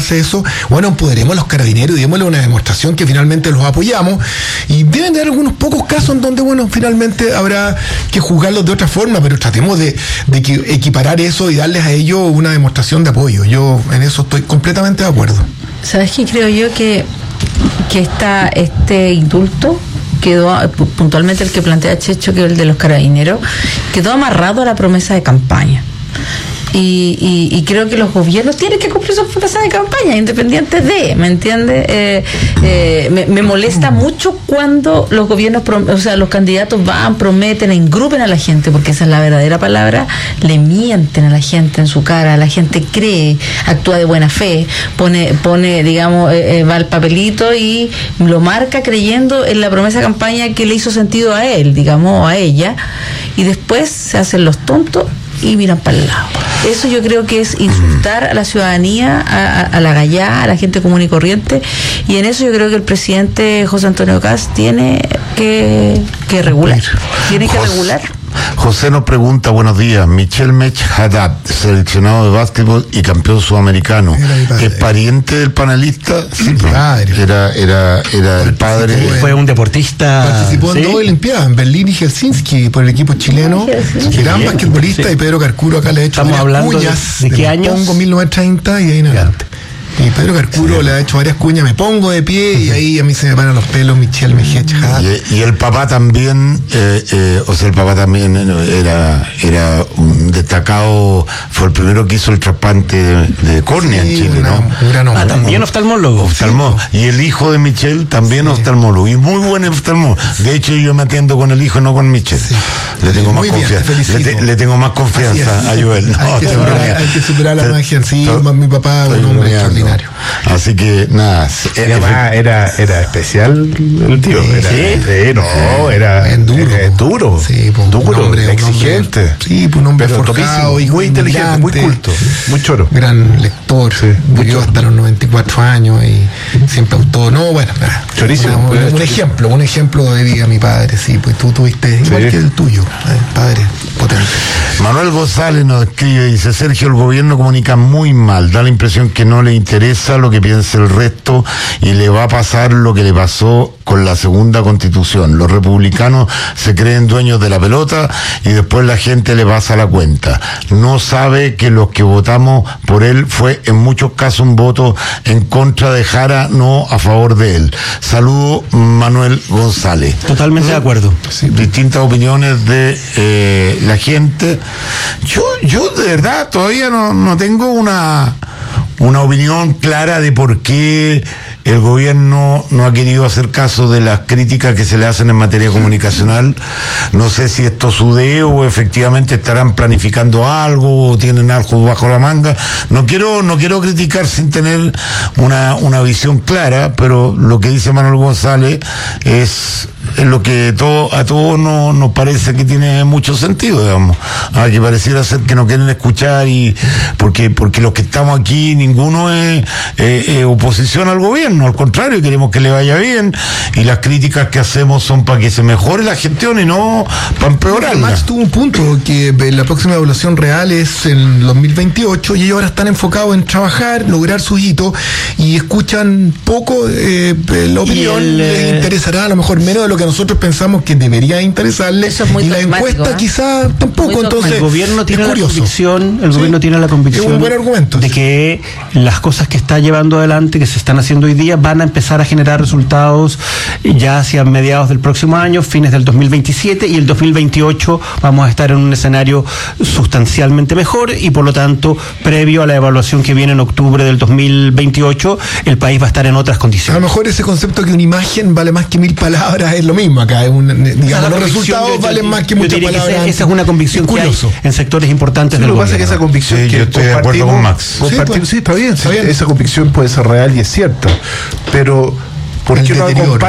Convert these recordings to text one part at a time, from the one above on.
hace eso, bueno, empoderemos a los carabineros y démosle una demostración que finalmente los apoyamos, y deben de haber algunos pocos casos en donde, bueno, finalmente habrá que juzgarlos de otra forma, pero tratemos de equiparar eso y darles a ellos una demostración de apoyo. Yo en eso estoy completamente de acuerdo. ¿Sabes qué? Creo yo que este indulto quedó, puntualmente el que plantea Checho, que es el de los carabineros, quedó amarrado a la promesa de campaña. Y creo que los gobiernos tienen que cumplir sus promesas de campaña, independientes de, ¿me entiendes? Me molesta mucho cuando los gobiernos, los candidatos van, prometen, engrupen a la gente, porque esa es la verdadera palabra, le mienten a la gente en su cara, la gente cree, actúa de buena fe, pone digamos, va al papelito y lo marca creyendo en la promesa de campaña que le hizo sentido a él, digamos, o a ella, y después se hacen los tontos y miran para el lado. Eso yo creo que es insultar a la ciudadanía, a la gallá, a la gente común y corriente, y en eso yo creo que el presidente José Antonio Kast tiene que regular. Tiene que regular. José nos pregunta, buenos días, Michel Mech Haddad, seleccionado de básquetbol y campeón sudamericano, ¿es pariente del panelista? Sí, padre. Era el padre. Fue un deportista. Participó en 2 Olimpiadas, en Berlín y Helsinki, por el equipo chileno. Gran basquetbolista, sí. Y Pedro Carcuro acá le ha hecho varias cuñas. ¿De qué años? Pongo 1930 y de ahí en adelante. Y Pedro Carcuro le ha hecho varias cuñas, me pongo de pie y ahí a mí se me paran los pelos, Michel Mejía. Y el papá también, el papá también era un destacado, fue el primero que hizo el trasplante de córnea en Chile, ¿no? Un gran hombre. También oftalmólogo. Y el hijo de Michel también oftalmólogo, y muy buen oftalmólogo. De hecho, yo me atiendo con el hijo, no con Michel. Sí. Le tengo más confianza. Le tengo más confianza a Joel. Hay que superar la magia. Sí, mi papá es un hombre extraordinario. Así que nada, era especial el tío. Era duro. Sí, duro, hombre, exigente. Un hombre forjado y muy inteligente, muy culto, muy choro. Gran lector. Sí, vivió hasta los 94 años y siempre autor. Chorísimo. Un ejemplo de vida, mi padre. Sí, pues tú tuviste igual que el tuyo, padre potente. Manuel González nos escribe, dice: Sergio, el gobierno comunica muy mal, da la impresión que no le interesa lo que piense el resto y le va a pasar lo que le pasó con la segunda constitución. Los republicanos se creen dueños de la pelota y después la gente le pasa la cuenta. No sabe que los que votamos por él fue en muchos casos un voto en contra de Jara, no a favor de él. Saludo, Manuel González. Totalmente de acuerdo. Sí, distintas opiniones de la gente. Yo de verdad todavía no tengo una opinión clara de por qué el gobierno no ha querido hacer caso de las críticas que se le hacen en materia comunicacional. No sé si esto sudeo o efectivamente estarán planificando algo o tienen algo bajo la manga. No quiero criticar sin tener una visión clara, pero lo que dice Manuel González es lo que a todos nos parece que tiene mucho sentido, digamos. Que pareciera ser que no quieren escuchar, y porque los que estamos aquí ninguno es oposición al gobierno, al contrario, queremos que le vaya bien, y las críticas que hacemos son para que se mejore la gestión y no para empeorarla. Max tuvo un punto, que la próxima evaluación real es en 2028 y ellos ahora están enfocados en trabajar, lograr sus hitos, y escuchan poco la opinión. Les interesará a lo mejor menos de lo que nosotros pensamos que debería interesarle, y la encuesta quizá tampoco. Entonces el gobierno tiene la convicción, es un buen argumento, de que las cosas que está llevando adelante, que se están haciendo hoy día, van a empezar a generar resultados ya hacia mediados del próximo año, fines del 2027, y el 2028 vamos a estar en un escenario sustancialmente mejor, y por lo tanto, previo a la evaluación que viene en octubre del 2028, el país va a estar en otras condiciones. A lo mejor ese concepto que una imagen vale más que 1000 palabras es lo mismo acá, digamos, los resultados valen más que muchas palabras. Esa es una convicción que hay en sectores importantes del gobierno. Lo que pasa es que esa convicción yo estoy de acuerdo con Max. Está bien. Esa convicción puede ser real y es cierta, pero ¿por qué no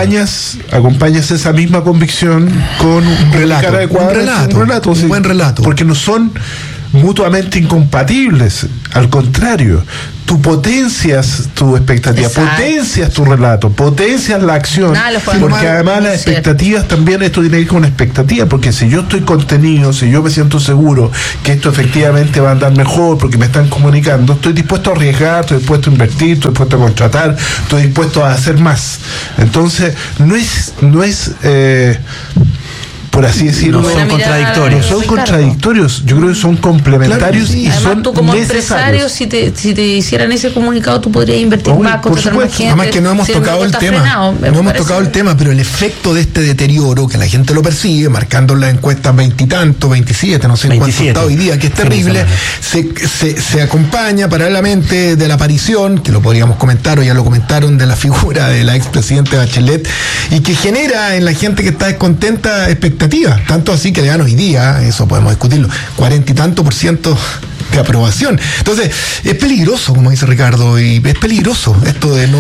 acompañas esa misma convicción con un relato? Un buen relato. Porque no son mutuamente incompatibles. Al contrario, tú potencias tu expectativa, potencias tu relato, potencias la acción, porque además las expectativas también, esto tiene que ir con una expectativa, porque si yo estoy contenido, si yo me siento seguro que esto efectivamente va a andar mejor porque me están comunicando, estoy dispuesto a arriesgar, estoy dispuesto a invertir, estoy dispuesto a contratar, estoy dispuesto a hacer más. Entonces no es por así decirlo, son contradictorios. Son contradictorios, yo creo que son complementarios, claro, y además, son tú como necesarios. empresario, si te hicieran ese comunicado, tú podrías invertir más, contratar más gente. Además que no hemos tocado el tema, pero el efecto de este deterioro, que la gente lo percibe, marcando en las encuestas 20 y tanto, 27, no sé en cuánto está hoy día, que es terrible, se acompaña paralelamente de la aparición, que lo podríamos comentar, o ya lo comentaron, de la figura de la expresidenta Bachelet, y que genera en la gente que está descontenta expectativas, tanto así que le dan hoy día, eso podemos discutirlo, 40 y tanto % de aprobación. Entonces, es peligroso, como dice Ricardo, y es peligroso esto de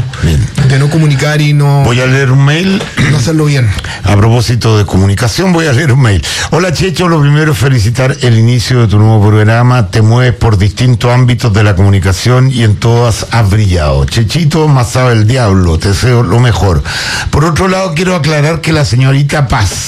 no comunicar y no... Voy a leer un mail. No hacerlo bien. A propósito de comunicación, voy a leer un mail. Hola, Checho, lo primero es felicitar el inicio de tu nuevo programa. Te mueves por distintos ámbitos de la comunicación y en todas has brillado. Chechito, más sabe el diablo, te deseo lo mejor. Por otro lado, quiero aclarar que la señora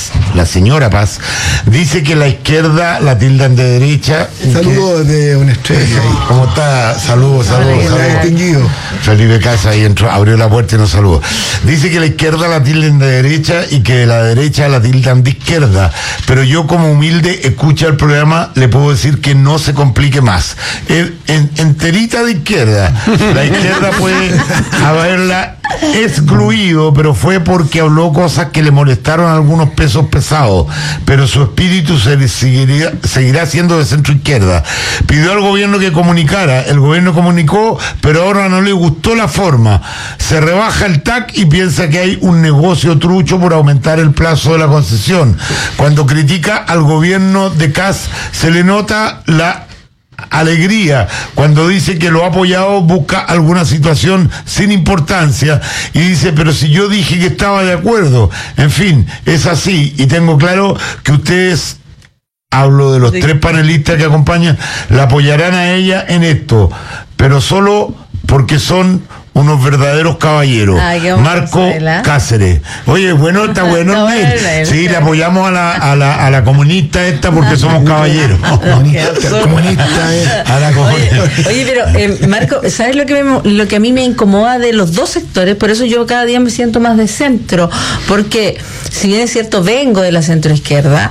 Paz, dice que la izquierda la tildan de derecha. Saludos de una estrella. ¿Cómo está? Saludos. Distinguido. Felipe Casa ahí entró, abrió la puerta y nos saludó. Dice que la izquierda la tildan de derecha y que de la derecha la tildan de izquierda. Pero yo, como humilde escucha el programa, le puedo decir que no se complique más. Enterita de izquierda. La izquierda puede haberla excluido, pero fue porque habló cosas que le molestaron a algunos pesos pesados, pero su espíritu seguirá siendo de centro izquierda. Pidió al gobierno que comunicara, el gobierno comunicó, pero ahora no le gustó la forma. Se rebaja el TAC y piensa que hay un negocio trucho por aumentar el plazo de la concesión. Cuando critica al gobierno de Kast, se le nota la alegría. Cuando dice que lo ha apoyado, busca alguna situación sin importancia y dice, pero si yo dije que estaba de acuerdo. En fin, es así, y tengo claro que ustedes, hablo de los tres panelistas que acompañan, la apoyarán a ella en esto, pero solo porque son unos verdaderos caballeros. Marco Cáceres. Oye, bueno, está bueno. Sí, le apoyamos a la comunista esta porque somos caballeros. Oye, pero Marco, ¿sabes lo que a mí me incomoda de los dos sectores? Por eso yo cada día me siento más de centro, porque si bien es cierto, vengo de la centroizquierda,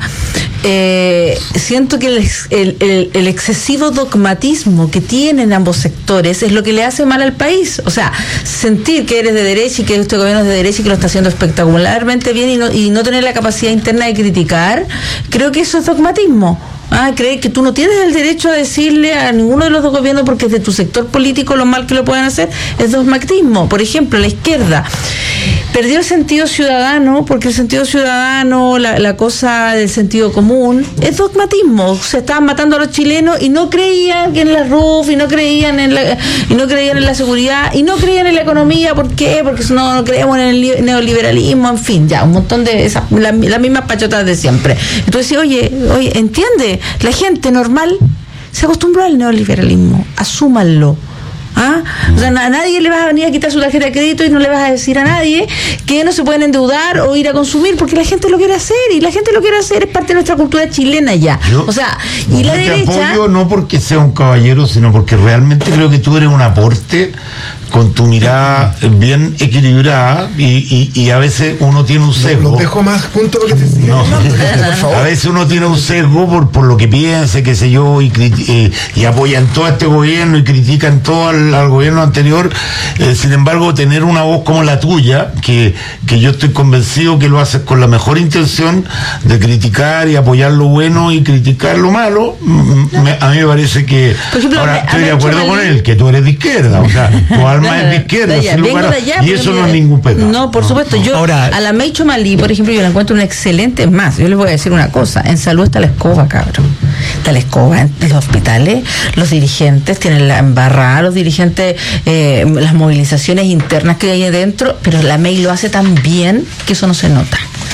siento que el excesivo dogmatismo que tienen ambos sectores es lo que le hace mal al país. O sea, sentir que eres de derecha y que este gobierno es de derecha y que lo está haciendo espectacularmente bien y no tener la capacidad interna de criticar, creo que eso es dogmatismo. Creer que tú no tienes el derecho a decirle a ninguno de los dos gobiernos porque es de tu sector político lo mal que lo puedan hacer, es dogmatismo. Por ejemplo, la izquierda perdió el sentido ciudadano, porque el sentido ciudadano, la cosa del sentido común, es dogmatismo. Se estaban matando a los chilenos y no creían en la RUF, y no creían en la seguridad, y no creían en la economía. ¿Por qué? Porque no creemos en el neoliberalismo, en fin, ya, un montón de esas, las mismas pachotas de siempre. Entonces, oye, entiende, la gente normal se acostumbró al neoliberalismo, asúmanlo. O sea, a nadie le vas a venir a quitar su tarjeta de crédito y no le vas a decir a nadie que no se pueden endeudar o ir a consumir, porque la gente lo quiere hacer, y la gente lo quiere hacer, es parte de nuestra cultura chilena ya. Y la derecha... Te apoyo no porque sea un caballero, sino porque realmente creo que tú eres un aporte con tu mirada bien equilibrada y a veces uno tiene un sesgo. Lo dejo más junto a lo que te decía. Por favor. A veces uno tiene un sesgo por lo que piensa, qué sé yo, y apoyan todo este gobierno y critican todo al gobierno anterior. Sin embargo, tener una voz como la tuya, que yo estoy convencido que lo haces con la mejor intención de criticar y apoyar lo bueno y criticar lo malo, a mí me parece que... Ejemplo, ahora estoy de acuerdo con él, que tú eres de izquierda, o sea, tu alma es de izquierda, sin lugar y eso no es ningún pecado. No, por supuesto. Yo ahora, a la Meicho Malí, por ejemplo, yo la encuentro una excelente. Más, yo les voy a decir una cosa: en salud está la escoba, cabrón. Está la escoba en los hospitales, los dirigentes tienen la embarrada, los dirigentes, las movilizaciones internas que hay adentro, pero la Mei lo hace tan bien que eso no se nota.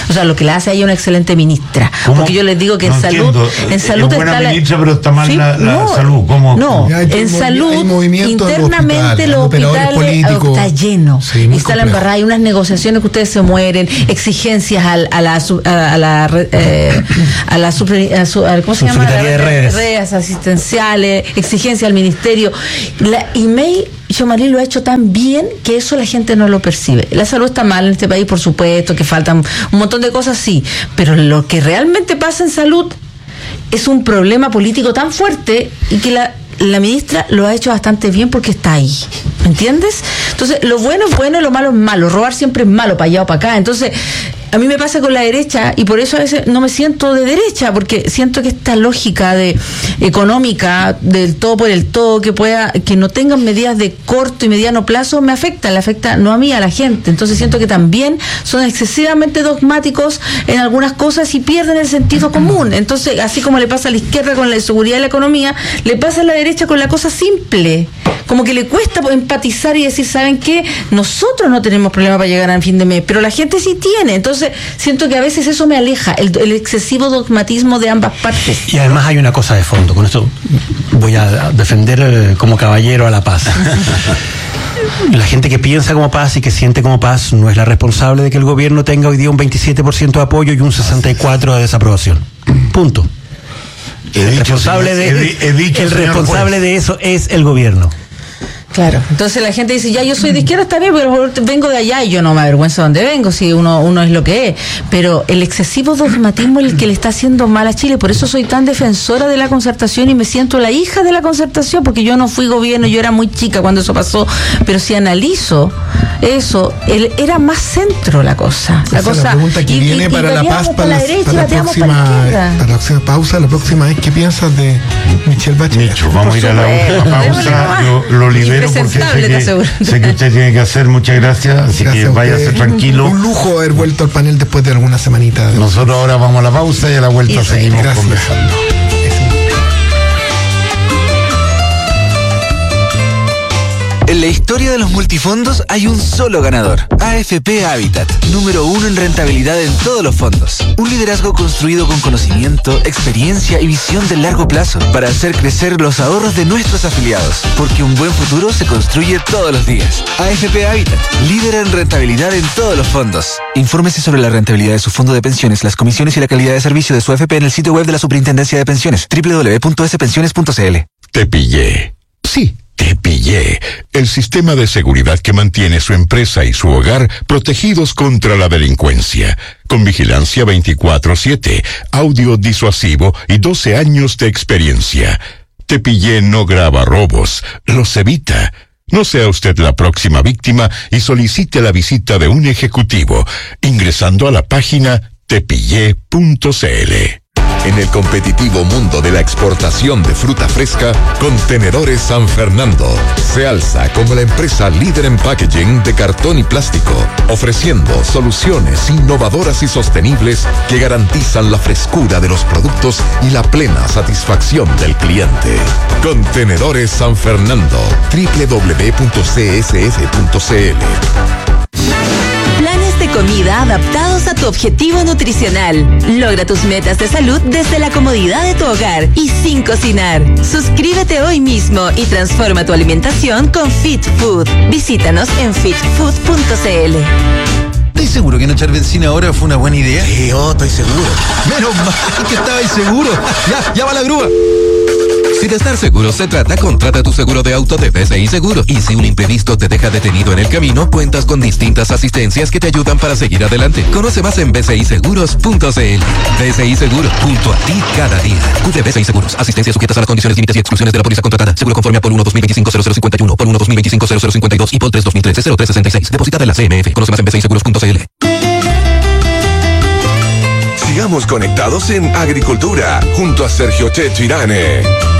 O sea, lo que la hace a ella una excelente ministra. ¿Cómo? Porque yo les digo que en salud está la ministra, pero está mal la salud. ¿Cómo? No, en salud internamente los hospitales está lleno. Sí, está la embarrada, hay unas negociaciones que ustedes se mueren, exigencias a la ¿cómo se llama? Redes asistenciales, exigencias al ministerio. Y May Xomarín lo ha hecho tan bien que eso la gente no lo percibe. La salud está mal en este país, por supuesto, que faltan un montón de cosas, sí, pero lo que realmente pasa en salud es un problema político tan fuerte y que la ministra lo ha hecho bastante bien porque está ahí, ¿me entiendes? Entonces, lo bueno es bueno y lo malo es malo. Robar siempre es malo, para allá o para acá. Entonces, a mí me pasa con la derecha y por eso a veces no me siento de derecha, porque siento que esta lógica económica del todo por el todo, que no tengan medidas de corto y mediano plazo, le afecta no a mí, a la gente. Entonces siento que también son excesivamente dogmáticos en algunas cosas y pierden el sentido común. Entonces, así como le pasa a la izquierda con la seguridad y la economía, le pasa a la derecha con la cosa simple. Como que le cuesta empatizar y decir, ¿saben qué? Nosotros no tenemos problema para llegar al fin de mes, pero la gente sí tiene. Entonces, siento que a veces eso me aleja, el excesivo dogmatismo de ambas partes. Y además hay una cosa de fondo, con esto voy a defender como caballero a la paz. La gente que piensa como Paz y que siente como Paz no es la responsable de que el gobierno tenga hoy día un 27% de apoyo y un 64% de desaprobación. Punto. El responsable de eso es el gobierno. Claro, entonces la gente dice, ya yo soy de izquierda, está bien, pero vengo de allá y yo no me avergüenzo de dónde vengo, si uno es lo que es. Pero el excesivo dogmatismo es el que le está haciendo mal a Chile, por eso soy tan defensora de la concertación y me siento la hija de la concertación, porque yo no fui gobierno, yo era muy chica cuando eso pasó, pero si analizo eso, era más centro la cosa. La pregunta que viene para la paz, para la próxima pausa, la próxima vez, ¿qué piensas de Michelle Bachelet? Vamos a ir a la última pausa, yo lo libero porque sé que usted tiene que hacer. Muchas gracias, así que váyase tranquilo. Un lujo haber vuelto al panel después de alguna semanita. Nosotros ahora vamos a la pausa y a la vuelta seguimos conversando. En la historia de los multifondos hay un solo ganador, AFP Habitat, número 1 en rentabilidad en todos los fondos. Un liderazgo construido con conocimiento, experiencia y visión de largo plazo para hacer crecer los ahorros de nuestros afiliados, porque un buen futuro se construye todos los días. AFP Habitat, líder en rentabilidad en todos los fondos. Infórmese sobre la rentabilidad de su fondo de pensiones, las comisiones y la calidad de servicio de su AFP en el sitio web de la Superintendencia de Pensiones, www.spensiones.cl. Te pillé. Sí. Te pillé, el sistema de seguridad que mantiene su empresa y su hogar protegidos contra la delincuencia, con vigilancia 24/7, audio disuasivo y 12 años de experiencia. Te pillé no graba robos, los evita. No sea usted la próxima víctima y solicite la visita de un ejecutivo, ingresando a la página tepillé.cl. En el competitivo mundo de la exportación de fruta fresca, Contenedores San Fernando se alza como la empresa líder en packaging de cartón y plástico, ofreciendo soluciones innovadoras y sostenibles que garantizan la frescura de los productos y la plena satisfacción del cliente. Contenedores San Fernando, www.csf.cl. Planes de comida adaptados a tu objetivo nutricional. Logra tus metas de salud desde la comodidad de tu hogar y sin cocinar. Suscríbete hoy mismo y transforma tu alimentación con Fit Food. Visítanos en fitfood.cl. ¿Estás seguro que no echar benzina ahora fue una buena idea? Sí, estoy seguro. Menos mal que estabais seguro. Ya va la grúa. Si de estar seguro se trata, contrata tu seguro de auto de BCI Seguros. Y si un imprevisto te deja detenido en el camino, cuentas con distintas asistencias que te ayudan para seguir adelante. Conoce más en bciseguros.cl. BCI Seguros, junto a ti cada día. QD BCI Seguros. Asistencia sujetas a las condiciones, límites y exclusiones de la póliza contratada. Seguro conforme a Pol 1-2025-0051, Pol 1-2025-0052 y Pol 3-2013-0366. Depositada en la CMF. Conoce más en bciseguros.cl. Sigamos conectados en Agricultura, junto a Sergio Checho Irane.